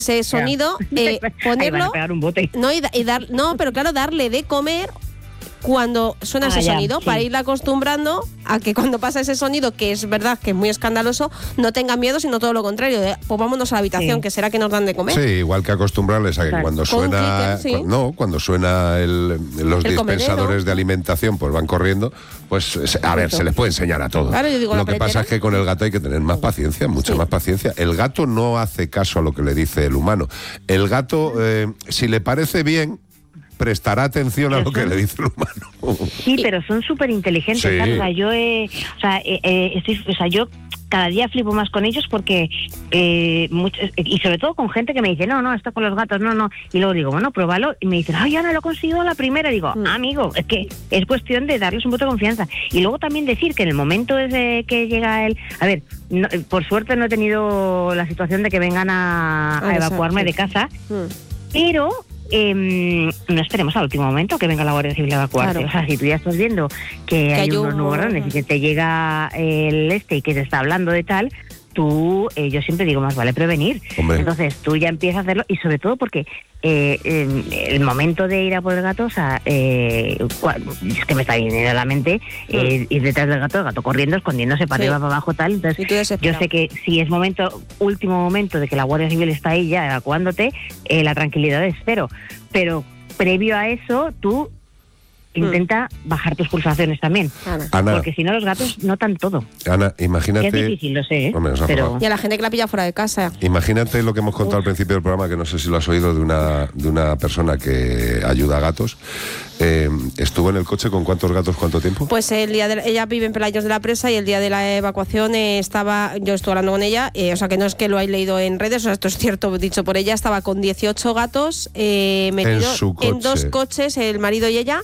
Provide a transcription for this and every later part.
ese sonido, ponerlo, pegar un bote. pero claro, darle de comer cuando suena ese sonido, sí. para irla acostumbrando a que cuando pasa ese sonido, que es verdad que es muy escandaloso, no tenga miedo, sino todo lo contrario, pues vámonos a la habitación, que será que nos dan de comer. Sí, igual que acostumbrarles a que cuando suena, cuando suena los dispensadores de alimentación, pues van corriendo, pues a ver, se les puede enseñar a todos. Claro, yo digo, lo que pasa es que con el gato hay que tener más paciencia, mucha más paciencia. El gato no hace caso a lo que le dice el humano. El gato, si le parece bien, prestará atención a lo que le dice el humano. Sí, pero son súper inteligentes. Sí. Yo cada día flipo más con ellos porque y sobre todo con gente que me dice no, esto con los gatos, no, y luego digo, bueno, pruébalo, y me dicen, ay, Ana, lo he conseguido la primera, y digo, amigo, es que es cuestión de darles un voto de confianza. Y luego también decir que en el momento desde que llega él, a ver, por suerte no he tenido la situación de que vengan a evacuarme de casa, pero no esperemos al último momento que venga la Guardia Civil a evacuarte. Claro. O sea, si tú ya estás viendo que hay unos nubarrones y que te llega el y que te está hablando de tal, tú, yo siempre digo, más vale prevenir. Hombre. Entonces tú ya empiezas a hacerlo, y sobre todo porque el momento de ir a por el gato, o sea, es que me está viniendo a la mente ir detrás del gato, el gato corriendo, escondiéndose para arriba, para abajo, tal. Entonces yo sé que si es último momento de que la Guardia Civil está ahí ya evacuándote, la tranquilidad es cero. Pero previo a eso, tú intenta bajar tus pulsaciones también. Ana, porque si no, los gatos notan todo. Ana, imagínate... Es difícil, lo sé, pero... Y a la gente que la pilla fuera de casa. Imagínate lo que hemos contado al principio del programa, que no sé si lo has oído, de una persona que ayuda a gatos. ¿Estuvo en el coche con cuántos gatos, cuánto tiempo? Pues ella vive en Pelayos de la Presa, y el día de la evacuación yo estuve hablando con ella, o sea que no es que lo hayáis leído en redes, o sea, esto es cierto, dicho por ella, estaba con 18 gatos metidos en 2 coches, el marido y ella,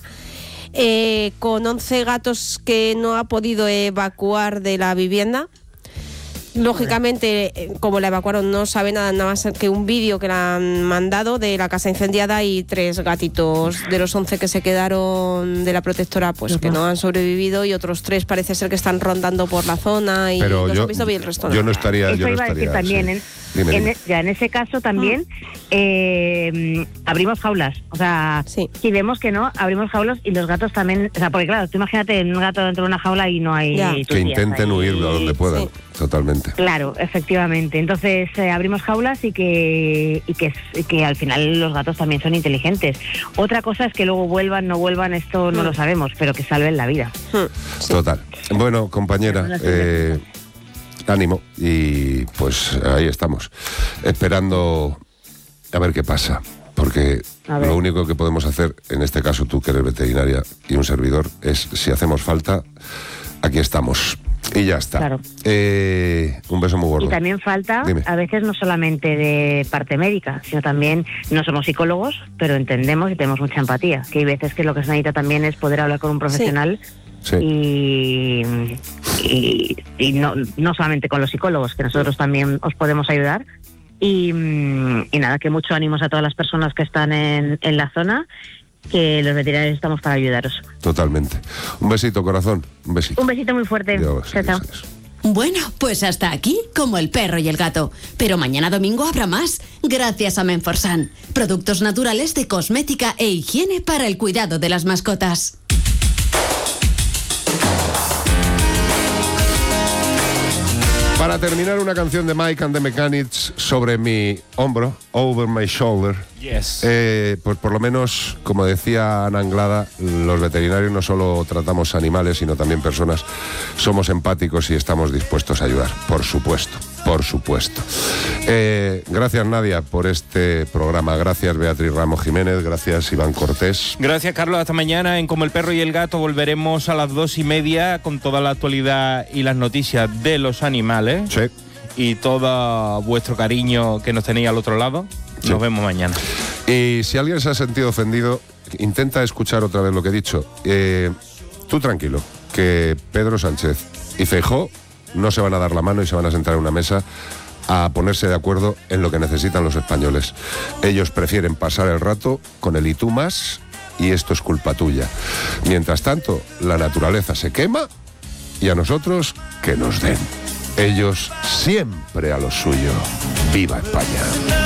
con 11 gatos que no ha podido evacuar de la vivienda. Lógicamente, como la evacuaron, no sabe nada más que un vídeo que le han mandado de la casa incendiada, y 3 gatitos de los 11 que se quedaron de la protectora, pues que no han sobrevivido, y otros 3 parece ser que están rondando por la zona, y pero los han visto bien el resto. Yo no estaría... Eso iba a decir también, en ese caso también abrimos jaulas, o sea, si vemos que no, abrimos jaulas, y los gatos también, o sea, porque claro, tú imagínate un gato dentro de una jaula y no hay... Que intenten huir a donde puedan, totalmente. Claro, efectivamente. Entonces abrimos jaulas y que al final los gatos también son inteligentes. Otra cosa es que luego vuelvan, no vuelvan, esto no lo sabemos, pero que salven la vida. Total. Bueno, compañera, ánimo, y pues ahí estamos, esperando a ver qué pasa, porque lo único que podemos hacer, en este caso tú que eres veterinaria y un servidor, es, si hacemos falta, aquí estamos. Y ya está. Claro. Un beso muy gordo. Y también falta, a veces, no solamente de parte médica, sino también, no somos psicólogos, pero entendemos y tenemos mucha empatía, que hay veces que lo que se necesita también es poder hablar con un profesional. Y no solamente con los psicólogos, que nosotros también os podemos ayudar. Y nada, que mucho ánimos a todas las personas que están en la zona, que los veterinarios estamos para ayudaros. Totalmente. Un besito, corazón. Un besito. Un besito muy fuerte. Dios, chao. Bueno, pues hasta aquí, como el perro y el gato. Pero mañana domingo habrá más, gracias a Menforsan. Productos naturales de cosmética e higiene para el cuidado de las mascotas. Para terminar, una canción de Mike and the Mechanics, sobre mi hombro, Over My Shoulder. Yes. Pues por lo menos, como decía Ana Anglada, los veterinarios no solo tratamos animales, sino también personas. Somos empáticos y estamos dispuestos a ayudar, por supuesto, por supuesto. Gracias, Nadia, por este programa. Gracias, Beatriz Ramos Jiménez. Gracias, Iván Cortés. Gracias, Carlos. Hasta mañana en Como el Perro y el Gato. Volveremos a las 2:30 con toda la actualidad y las noticias de los animales. Sí. Y todo vuestro cariño que nos tenéis al otro lado. Sí. Nos vemos mañana. Y si alguien se ha sentido ofendido, intenta escuchar otra vez lo que he dicho. Tú tranquilo, que Pedro Sánchez y Feijóo no se van a dar la mano y se van a sentar en una mesa a ponerse de acuerdo en lo que necesitan los españoles. Ellos prefieren pasar el rato con el y tú más, y esto es culpa tuya. Mientras tanto, la naturaleza se quema y a nosotros que nos den. Ellos siempre a lo suyo. ¡Viva España!